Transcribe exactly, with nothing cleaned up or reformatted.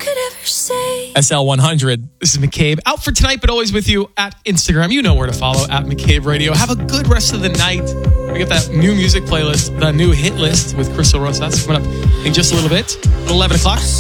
could ever say. S L one hundred. This is McCabe. Out for tonight, but always with you at Instagram. You know where to follow, at McCabe Radio. Have a good rest of the night. We got that new music playlist, the new hit list with Crystal Rosas coming up in just a little bit. At eleven o'clock.